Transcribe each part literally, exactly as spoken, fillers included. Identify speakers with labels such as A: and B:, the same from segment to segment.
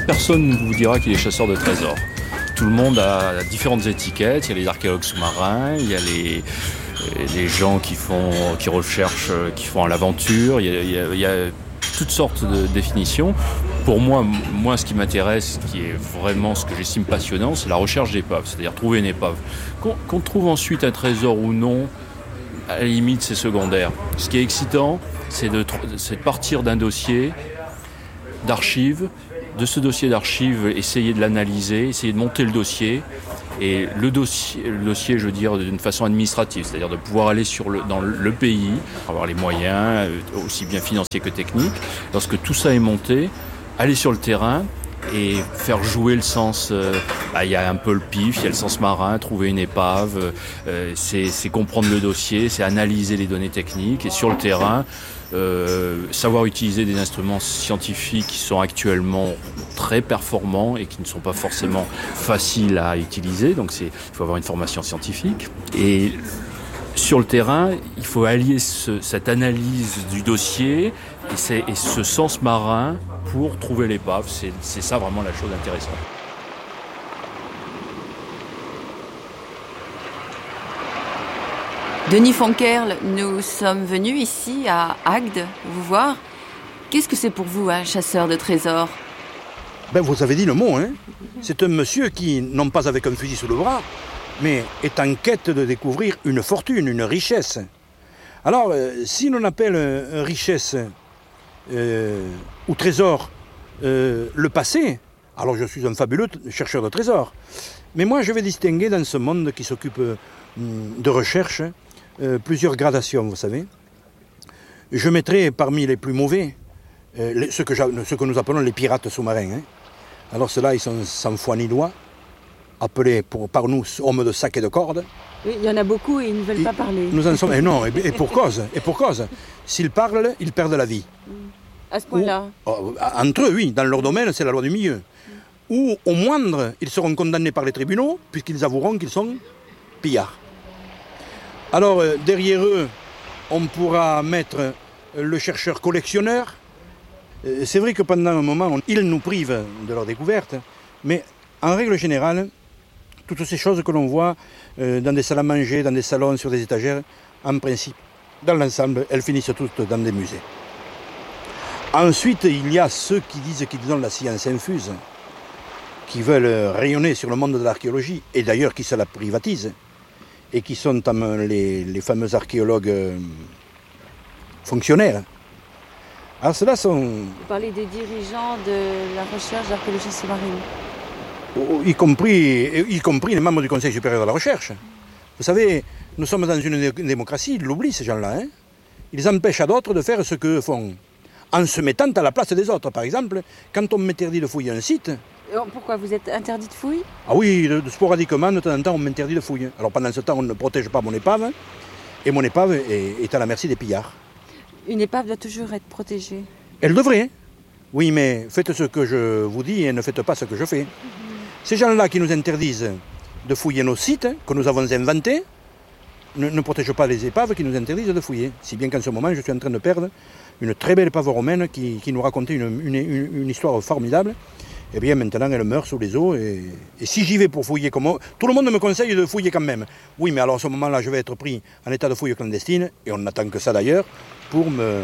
A: Personne ne vous dira qu'il est chasseur de trésors. Tout le monde a différentes étiquettes. Il y a les archéologues sous-marins, il y a les, les gens qui font, qui recherchent, qui font à l'aventure. Il y a, il y a, il y a toutes sortes de définitions. Pour moi, moi, ce qui m'intéresse, ce qui est vraiment ce que j'estime passionnant, c'est la recherche d'épaves, c'est-à-dire trouver une épave. Qu'on, qu'on trouve ensuite un trésor ou non, à la limite, c'est secondaire. Ce qui est excitant, c'est de, c'est de partir d'un dossier d'archives, de ce dossier d'archives, essayer de l'analyser, essayer de monter le dossier. Et le dossier, le dossier, je veux dire, d'une façon administrative, c'est-à-dire de pouvoir aller sur le, dans le pays, avoir les moyens, aussi bien financiers que techniques. Lorsque tout ça est monté, aller sur le terrain et faire jouer le sens. Euh, bah, y a un peu le pif, il y a le sens marin, trouver une épave, euh, c'est, c'est comprendre le dossier, c'est analyser les données techniques et sur le terrain, euh, savoir utiliser des instruments scientifiques qui sont actuellement très performants et qui ne sont pas forcément faciles à utiliser. Donc c'est, il faut avoir une formation scientifique. Et sur le terrain, il faut allier ce, cette analyse du dossier et, c'est, et ce sens marin pour trouver l'épave. C'est, c'est ça vraiment la chose intéressante.
B: Denis Fonkerle, nous sommes venus ici à Agde vous voir. Qu'est-ce que c'est pour vous, un chasseur de trésors ?
C: Ben, vous avez dit le mot, hein. C'est un monsieur qui, non pas avec un fusil sous le bras, mais est en quête de découvrir une fortune, une richesse. Alors, euh, si l'on appelle euh, richesse euh, ou trésor euh, le passé, alors je suis un fabuleux chercheur de trésors. Mais moi, je vais distinguer dans ce monde qui s'occupe euh, de recherche euh, plusieurs gradations, vous savez. Je mettrai parmi les plus mauvais euh, les, ceux, que ceux que nous appelons les pirates sous-marins. Hein. Alors ceux-là, ils sont sans foi ni loi, appelés pour, par nous hommes de sac et de corde.
B: Oui, il y en a beaucoup et ils ne veulent et pas parler.
C: Nous en sommes, et non, et, et pour cause, et pour cause. S'ils parlent, ils perdent la vie.
B: À ce point-là.
C: Ou, entre eux, oui, dans leur domaine, c'est la loi du milieu. Ou au moindre, ils seront condamnés par les tribunaux, puisqu'ils avoueront qu'ils sont pillards. Alors, euh, derrière eux, on pourra mettre le chercheur collectionneur. Euh, c'est vrai que pendant un moment, on, ils nous privent de leur découverte, mais en règle générale, toutes ces choses que l'on voit euh, dans des salles à manger, dans des salons, sur des étagères, en principe, dans l'ensemble, elles finissent toutes dans des musées. Ensuite, il y a ceux qui disent qu'ils ont la science infuse, qui veulent rayonner sur le monde de l'archéologie, et d'ailleurs qui se la privatisent, et qui sont les, les fameux archéologues euh, fonctionnaires. Alors ceux-là sont...
B: Vous parlez des dirigeants de la recherche d'archéologie sous-marine.
C: Y compris, y compris les membres du Conseil supérieur de la recherche. Vous savez, nous sommes dans une démocratie, ils l'oublient ces gens-là. Hein. Ils empêchent à d'autres de faire ce qu'eux font, en se mettant à la place des autres. Par exemple, quand on m'interdit de fouiller un site...
B: Pourquoi vous êtes interdit de fouille ?
C: Ah oui, de, de sporadiquement, de temps en temps, on m'interdit de fouiller. Alors pendant ce temps, on ne protège pas mon épave, et mon épave est, est à la merci des pillards.
B: Une épave doit toujours être protégée.
C: Elle devrait. Oui, mais faites ce que je vous dis et ne faites pas ce que je fais. Mmh. Ces gens-là qui nous interdisent de fouiller nos sites, que nous avons inventés, ne, ne protègent pas les épaves qui nous interdisent de fouiller. Si bien qu'en ce moment, je suis en train de perdre une très belle épave romaine qui, qui nous racontait une, une, une, une histoire formidable. Eh bien, maintenant, elle meurt sous les eaux. Et, et si j'y vais pour fouiller, comme tout le monde me conseille de fouiller quand même. Oui, mais alors à ce moment-là, je vais être pris en état de fouille clandestine, et on n'attend que ça d'ailleurs, pour me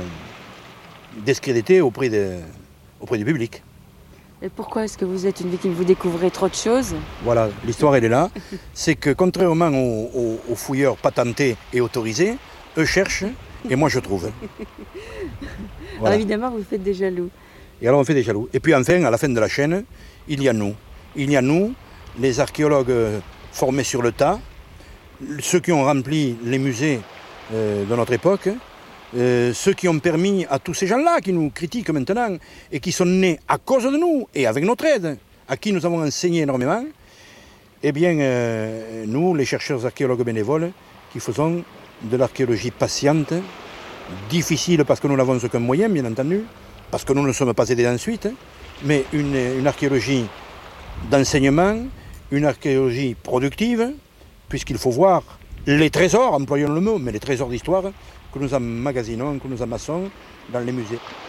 C: discréditer auprès, de, auprès du public.
B: Et pourquoi est-ce que vous êtes une victime ? Vous découvrez trop de choses ?
C: Voilà, l'histoire, elle est là. C'est que contrairement aux, aux, aux fouilleurs patentés et autorisés, eux cherchent, et moi je trouve.
B: Voilà. Alors évidemment, vous faites des jaloux.
C: Et alors on fait des jaloux. Et puis enfin, à la fin de la chaîne, il y a nous. Il y a nous, les archéologues formés sur le tas, ceux qui ont rempli les musées euh, de notre époque, euh, ceux qui ont permis à tous ces gens-là qui nous critiquent maintenant et qui sont nés à cause de nous et avec notre aide, à qui nous avons enseigné énormément, eh bien, euh, nous, les chercheurs archéologues bénévoles, qui faisons de l'archéologie patiente, difficile parce que nous n'avons aucun moyen, bien entendu, parce que nous ne sommes pas aidés ensuite, mais une, une archéologie d'enseignement, une archéologie productive, puisqu'il faut voir les trésors, employons le mot, mais les trésors d'histoire que nous emmagasinons, que nous amassons dans les musées.